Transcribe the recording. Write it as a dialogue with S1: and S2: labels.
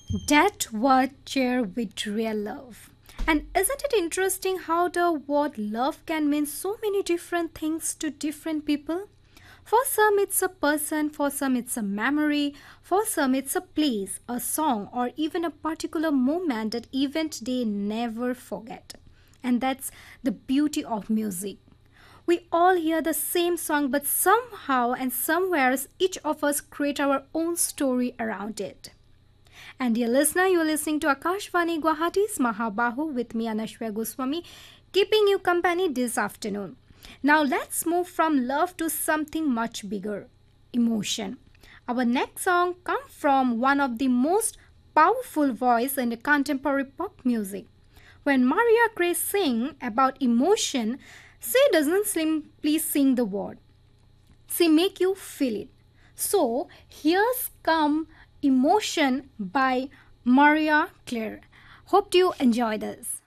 S1: That word share with real love. And isn't it interesting how the word love can mean so many different things to different people? For some, it's a person, for some, it's a memory, for some, it's a place, a song, or even a particular moment that event they never forget. And that's the beauty of music. We all hear the same song, but somehow and somewhere, each of us create our own story around it. And dear listener, you are listening to Akashvani Guwahati's Mahabahu with me, Anashwa Goswami, keeping you company this afternoon. Now let's move from love to something much bigger, emotion. Our next song comes from one of the most powerful voice in the contemporary pop music. When Maria Carey sings about emotion, she doesn't simply sing the word. She make you feel it. So here's come Emotion by Maria Claire. Hope you enjoy this.